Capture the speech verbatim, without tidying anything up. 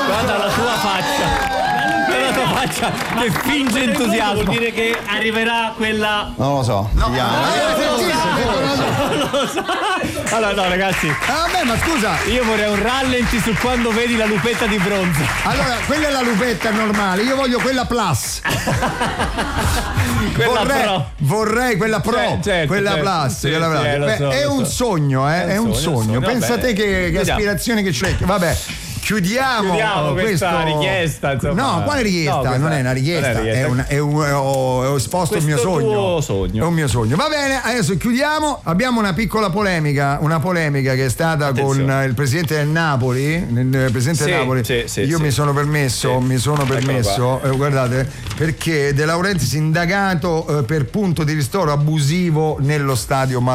Guarda la tua faccia. La tua faccia che finge entusiasmo. Vuol dire che arriverà quella. Non lo so. No, vediamo. Non lo so. Allora no ragazzi. Ah, vabbè, ma scusa. Io vorrei un rallenti su quando vedi la lupetta di bronzo. Allora, quella è la lupetta normale, io voglio quella plus. Quella vorrei, pro. vorrei quella pro, Cioè, certo, quella certo. plus, Sì, quella sì, plus. eh, lo Beh, so, è lo un so. sogno, eh, È è un un sogno, sogno. un sogno, Pensa vabbè. te che, che Vediamo. aspirazioni che c'è. Vabbè. Chiudiamo, Chiudiamo questa questo... richiesta, insomma. No, quale richiesta? No, questa- non è una richiesta, non è richiesta. è, una, è un, è- ho, ho esposto il mio Questo sogno. tuo sogno. È un mio sogno. Va bene, adesso chiudiamo. Abbiamo una piccola polemica, una polemica che è stata Attenzione. con il presidente del Napoli. Il presidente Sì, del Napoli. sì, sì, Io sì. mi sono permesso, Sì. mi sono Eccolo permesso, eh, guardate, perché De Laurentiis indagato eh, per punto di ristoro abusivo nello stadio